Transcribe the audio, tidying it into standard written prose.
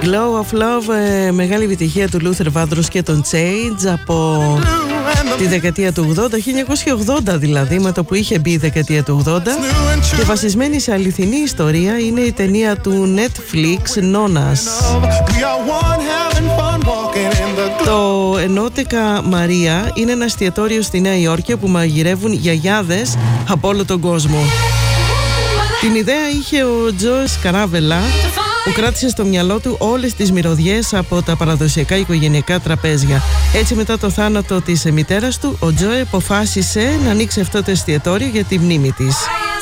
Glow of Love, μεγάλη επιτυχία του Luther Vandross και των Change από τη δεκαετία του 80, 1980 δηλαδή, με το που είχε μπει η δεκαετία του 80, και βασισμένη σε αληθινή ιστορία είναι η ταινία του Netflix Νόνας. Το Ενώτικα Μαρία είναι ένα εστιατόριο στη Νέα Υόρκη που μαγειρεύουν γιαγιάδες από όλο τον κόσμο. Την ιδέα είχε ο Τζο Σκαράβελα, που κράτησε στο μυαλό του όλες τις μυρωδιές από τα παραδοσιακά οικογενειακά τραπέζια. Έτσι, μετά το θάνατο της μητέρας του, ο Τζο αποφάσισε να ανοίξει αυτό το εστιατόριο για τη μνήμη της.